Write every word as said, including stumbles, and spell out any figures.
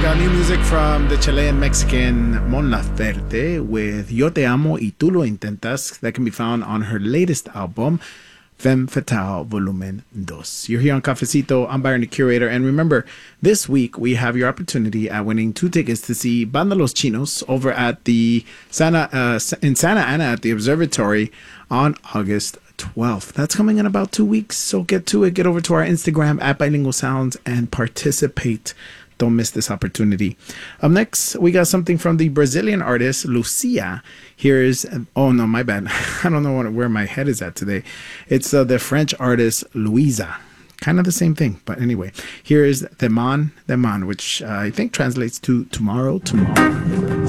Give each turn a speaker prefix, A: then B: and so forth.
A: go. New music from the Chilean-Mexican Mon Laferte with Yo Te Amo y Tú Lo Intentas. That can be found on her latest album, Femme Fatale Volumen dos. You're here on Cafecito. I'm Byron, the curator. And remember, this week we have your opportunity at winning two tickets to see Banda Los Chinos over at the Santa uh, in Santa Ana at the Observatory on August twelfth. That's coming in about two weeks. So get to it. Get over to our Instagram at Bilingual Sounds and participate. Don't miss this opportunity. Up next, we got something from the Brazilian artist Lucia. Here's, oh no, my bad. I don't know what, where my head is at today. It's uh, the French artist Louisa. Kind of the same thing, but anyway. Here is Demain, Demain, which uh, I think translates to tomorrow, tomorrow.